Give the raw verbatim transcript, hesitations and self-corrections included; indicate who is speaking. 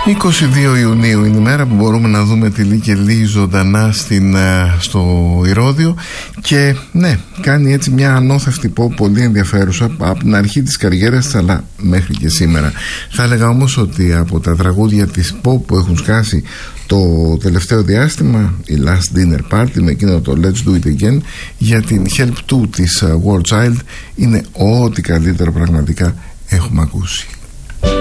Speaker 1: είκοσι δύο Ιουνίου είναι η μέρα που μπορούμε να δούμε τη Λί και Λί ζωντανά στην, στο Ηρώδειο και ναι, κάνει έτσι μια ανώθευτη pop πολύ ενδιαφέρουσα από την αρχή της καριέρας της αλλά μέχρι και σήμερα. Θα έλεγα όμως ότι από τα τραγούδια της pop που έχουν σκάσει το τελευταίο διάστημα, η Last Dinner Party με εκείνο το Let's Do It Again, για την Help two της War Child είναι ό,τι καλύτερο πραγματικά έχουμε ακούσει.